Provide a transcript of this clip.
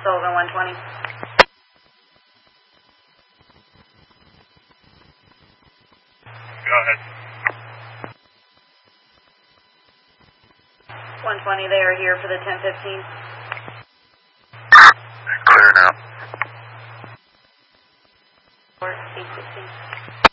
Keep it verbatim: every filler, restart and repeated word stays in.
Sullivan one twenty. Go ahead. one twenty, they are here for the ten fifteen. Clear now. Or eight sixteen.